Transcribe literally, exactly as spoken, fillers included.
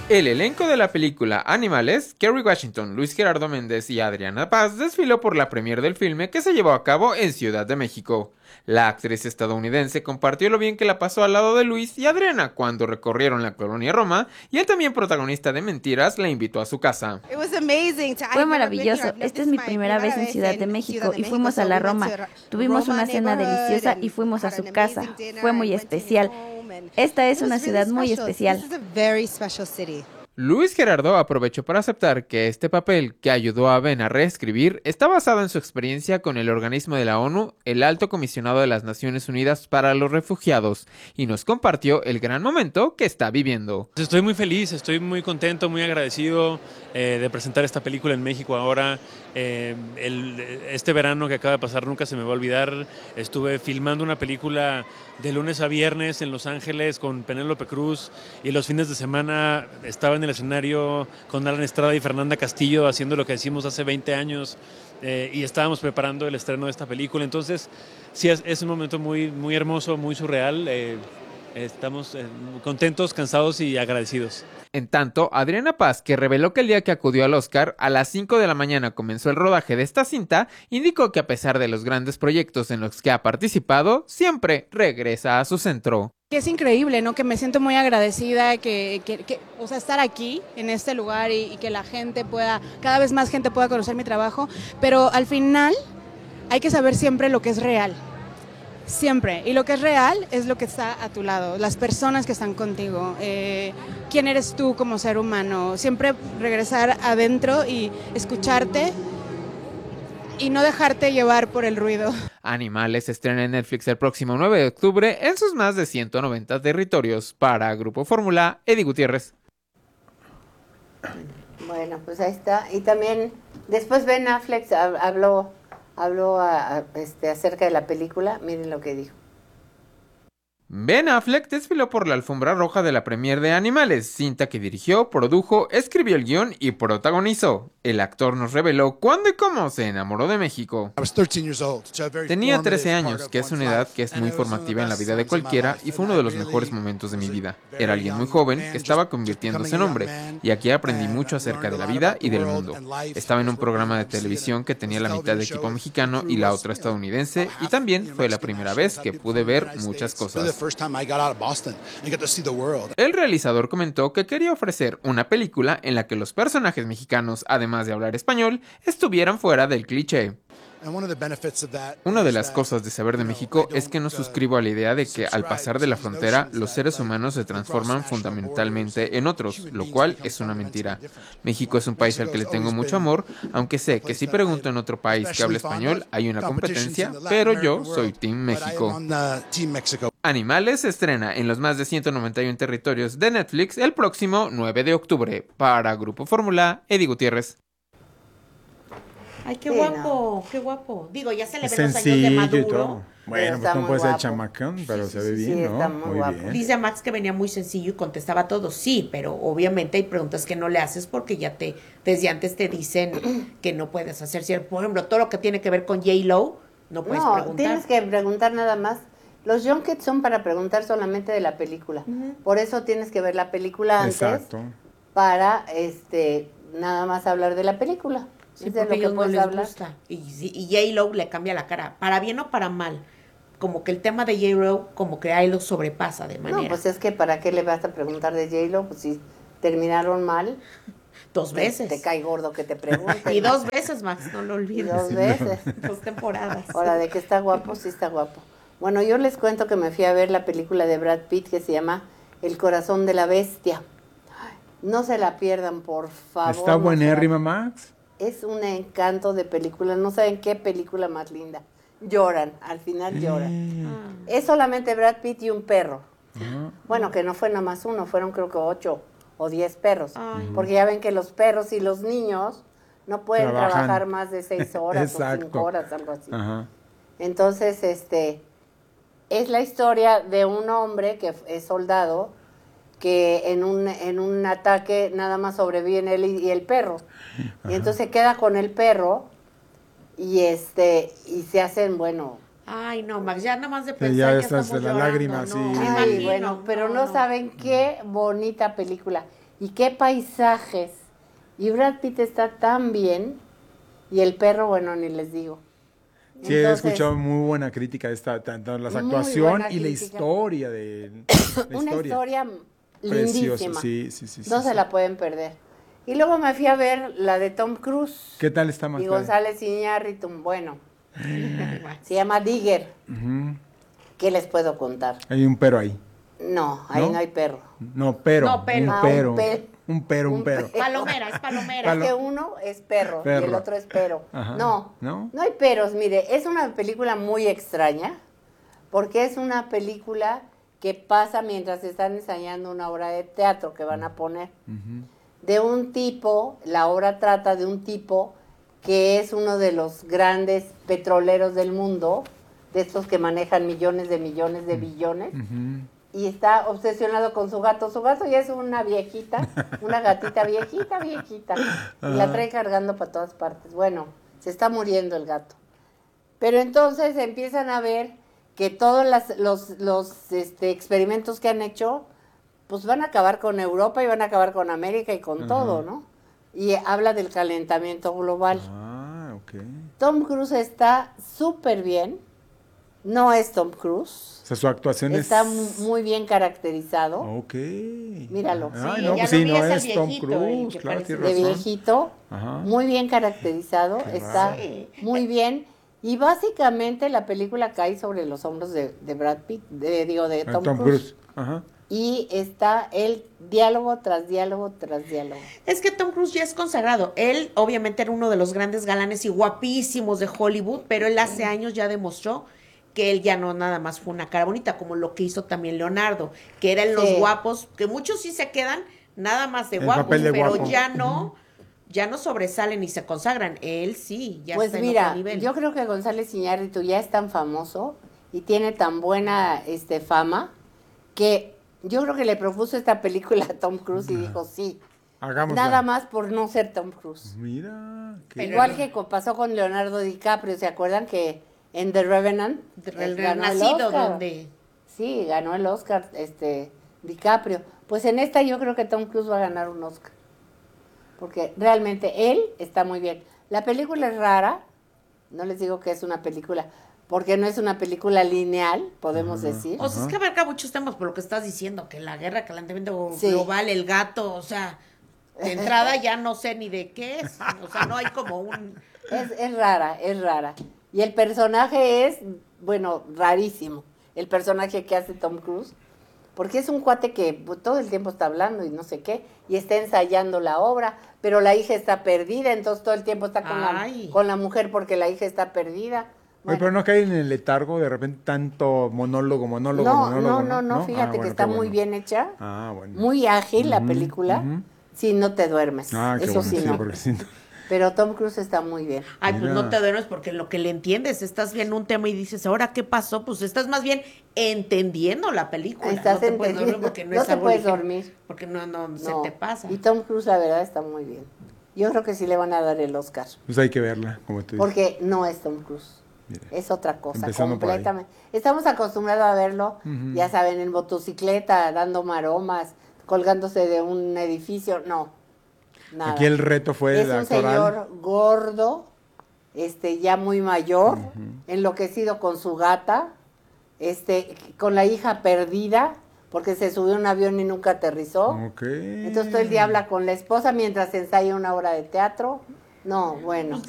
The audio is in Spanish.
El elenco de la película Animales, Kerry Washington, Luis Gerardo Méndez y Adriana Paz, desfiló por la premier del filme que se llevó a cabo en Ciudad de México. La actriz estadounidense compartió lo bien que la pasó al lado de Luis y Adriana cuando recorrieron la colonia Roma, y el también protagonista de Mentiras la invitó a su casa. Fue maravilloso, esta es mi primera vez en Ciudad de México y fuimos a la Roma. Tuvimos una cena deliciosa y fuimos a su casa, fue muy especial. Esta es una ciudad muy especial. Luis Gerardo aprovechó para aceptar que este papel, que ayudó a Ben a reescribir, está basado en su experiencia con el organismo de la ONU, el Alto Comisionado de las Naciones Unidas para los Refugiados, y nos compartió el gran momento que está viviendo. Estoy muy feliz, estoy muy contento, muy agradecido eh, de presentar esta película en México ahora. Eh, el, este verano que acaba de pasar nunca se me va a olvidar. Estuve filmando una película de lunes a viernes en Los Ángeles con Penélope Cruz, y los fines de semana estaba en el escenario con Alan Estrada y Fernanda Castillo haciendo lo que hicimos hace veinte años, eh, y estábamos preparando el estreno de esta película. Entonces sí, es, es un momento muy, muy hermoso, muy surreal. Eh, estamos eh, contentos, cansados y agradecidos. En tanto, Adriana Paz, que reveló que el día que acudió al Oscar, a las cinco de la mañana comenzó el rodaje de esta cinta, indicó que a pesar de los grandes proyectos en los que ha participado, siempre regresa a su centro. Es increíble, ¿no? Que me siento muy agradecida, que, que, que o sea, estar aquí, en este lugar, y, y que la gente pueda, cada vez más gente pueda conocer mi trabajo, pero al final hay que saber siempre lo que es real. Siempre. Y lo que es real es lo que está a tu lado, las personas que están contigo, eh, quién eres tú como ser humano. Siempre regresar adentro y escucharte y no dejarte llevar por el ruido. Animales se estrena en Netflix el próximo nueve de octubre en sus más de ciento noventa territorios. Para Grupo Fórmula, Eddie Gutiérrez. Bueno, pues ahí está. Y también después Ben Affleck habló... Habló a, a, este, acerca de la película, miren lo que dijo. Ben Affleck desfiló por la alfombra roja de la premier de Animales, cinta que dirigió, produjo, escribió el guión y protagonizó. El actor nos reveló cuándo y cómo se enamoró de México. Tenía trece años, que es una edad que es muy formativa en la vida de cualquiera, y fue uno de los mejores momentos de mi vida. Era alguien muy joven que estaba convirtiéndose en hombre, y aquí aprendí mucho acerca de la vida y del mundo. Estaba en un programa de televisión que tenía la mitad de equipo mexicano y la otra estadounidense, y también fue la primera vez que pude ver muchas cosas. El realizador comentó que quería ofrecer una película en la que los personajes mexicanos, además de hablar español, estuvieran fuera del cliché. Una de las cosas de saber de México es que no suscribo a la idea de que al pasar de la frontera los seres humanos se transforman fundamentalmente en otros, lo cual es una mentira. México es un país al que le tengo mucho amor, aunque sé que si pregunto en otro país que habla español hay una competencia, pero yo soy Team México. Animales se estrena en los más de ciento noventa y uno territorios de Netflix el próximo nueve de octubre. Para Grupo Fórmula, Eddie Gutiérrez. Ay, qué sí, guapo, no. qué guapo. Digo, ya se le ven los años de maduro. Bueno, pues no puede ser chamacón, pero sí, se ve sí, bien, sí, ¿no? Muy, muy bien. Dice Max que venía muy sencillo y contestaba todo. Sí, pero obviamente hay preguntas que no le haces porque ya te, desde antes te dicen que no puedes hacer. Por ejemplo, todo lo que tiene que ver con J-Lo, no puedes no, preguntar. Tienes que preguntar nada más. Los junkets son para preguntar solamente de la película. Uh-huh. Por eso tienes que ver la película antes. Exacto. Para este nada más hablar de la película. Sí, porque a ellos no les hablar. gusta. Y, y J-Lo le cambia la cara, para bien o para mal. Como que el tema de J-Lo, como que ahí lo sobrepasa de manera. No, pues es que ¿para qué le vas a preguntar de J-Lo? Pues si terminaron mal. Dos veces. Te, te cae gordo que te pregunten. Y dos veces, Max, no lo olvides. Y dos veces. Dos temporadas. Ahora, de que está guapo, sí está guapo. Bueno, yo les cuento que me fui a ver la película de Brad Pitt que se llama El corazón de la bestia. No se la pierdan, por favor. ¿Está no buenérrima, Max? Es un encanto de película, no saben qué película más linda. Lloran, al final lloran. Mm. Es solamente Brad Pitt y un perro. Uh-huh. Bueno, que no fue nomás uno, fueron creo que ocho o diez perros. Uh-huh. Porque ya ven que los perros y los niños no pueden Trabajan. trabajar más de seis horas o cinco horas, algo así. Uh-huh. Entonces, este, es la historia de un hombre que es soldado, que en un en un ataque nada más sobreviven él y, y el perro. Ajá. Y entonces se queda con el perro y este y se hacen, bueno... Ay, no, Max, ya nada más de pensar ya ya estás de la lágrima, no, sí. Ay, imagino, bueno, pero no, no saben qué bonita película. Y qué paisajes. Y Brad Pitt está tan bien. Y el perro, bueno, ni les digo. Sí, Entonces, he escuchado muy buena crítica de esta, tanto la actuación y la historia de la una historia, historia lindísima. Sí, sí, sí, no sí, se sí. la pueden perder. Y luego me fui a ver la de Tom Cruise. ¿Qué tal está más? Y González Iñárritu, bueno. Se llama Digger. Uh-huh. ¿Qué les puedo contar? Hay un pero ahí. No, ahí no, no hay perro. No, pero. No, pero. Un ah, pero. Un, pe un pero, un, un pero. pero. Palomera, es palomera. Palo es que uno es perro, perro, y el otro es pero. Ajá. No, no, no hay peros. Mire, es una película muy extraña, porque es una película que pasa mientras están ensayando una obra de teatro que van a poner. Uh-huh. De un tipo, la obra trata de un tipo que es uno de los grandes petroleros del mundo, de estos que manejan millones de millones de billones, uh-huh. y está obsesionado con su gato. Su gato ya es una viejita, una gatita viejita, viejita, y la trae cargando para todas partes. Bueno, se está muriendo el gato. Pero entonces empiezan a ver que todos las, los, los este, experimentos que han hecho, pues van a acabar con Europa y van a acabar con América y con uh-huh. todo, ¿no? Y habla del calentamiento global. Ah, ok. Tom Cruise está súper bien. No es Tom Cruise. O sea, su actuación está es... Está muy bien caracterizado. Ok. Míralo. Ay, sí, no, pues no sí, no es viejito, Tom Cruise, claro, tiene de razón. viejito, Ajá. muy bien caracterizado, Qué está raro. muy bien. Y básicamente la película cae sobre los hombros de, de Brad Pitt, de, digo, de Tom, Tom Cruise. Cruise. Ajá. Y está el diálogo tras diálogo tras diálogo. Es que Tom Cruise ya es consagrado. Él obviamente era uno de los grandes galanes y guapísimos de Hollywood, pero él hace años ya demostró que él ya no nada más fue una cara bonita, como lo que hizo también Leonardo, que eran los Sí. guapos, que muchos sí se quedan nada más de El guapos, papel de pero guapo. ya no, ya no sobresalen y se consagran. Él sí, ya Pues está en mira, otro nivel. yo creo que González Iñárritu ya es tan famoso y tiene tan buena este fama que yo creo que le propuso esta película a Tom Cruise y dijo sí. Hagámosla. Nada más por no ser Tom Cruise. Mira. Qué... Igual que co- pasó con Leonardo DiCaprio, ¿se acuerdan que en The Revenant el ganó el renacido Oscar? donde... Sí, ganó el Oscar este DiCaprio. Pues en esta yo creo que Tom Cruise va a ganar un Oscar. Porque realmente él está muy bien. La película es rara, no les digo que es una película, porque no es una película lineal, podemos Ajá. decir. O sea, es que abarca muchos temas por lo que estás diciendo, que la guerra, calentamiento Sí. global, el gato, o sea, de entrada ya no sé ni de qué es, o sea, no hay como un... Es, es rara, es rara. Y el personaje es, bueno, rarísimo. El personaje que hace Tom Cruise. Porque es un cuate que pues, todo el tiempo está hablando y no sé qué, y está ensayando la obra, pero la hija está perdida, entonces todo el tiempo está con, la, Ay. con la mujer porque la hija está perdida. Oye, Bueno, pero no cae en el letargo de repente tanto monólogo, monólogo, no, monólogo. no, no, no, fíjate Ah, bueno, que qué está muy bueno. bien hecha, Ah, bueno. muy ágil la Ujú, película, ujú. sí, no te duermes, Ah, qué eso bueno, sí, sí, no. porque sí. Pero Tom Cruise está muy bien. Ay, pues Mira. no te duermes porque lo que le entiendes, estás viendo un tema y dices, ¿ahora qué pasó? Pues estás más bien entendiendo la película. Estás no te puedes dormir entendiendo, porque no, no es te algo puedes ligero, dormir. porque no, no, se No. te pasa. Y Tom Cruise, la verdad, está muy bien. Yo creo que sí le van a dar el Oscar, Pues hay que verla, como tú dices. porque no es Tom Cruise. Mira. Es otra cosa, Empezando por ahí. completamente. Estamos acostumbrados a verlo, Ujú. ya saben, en motocicleta, dando maromas, colgándose de un edificio. No, nada. Aquí el reto fue es el un actoral. señor gordo, este, ya muy mayor, enloquecido con su gata, este, con la hija perdida, porque se subió a un avión y nunca aterrizó. Ok. Entonces todo el día habla con la esposa mientras ensaya una obra de teatro. No, bueno.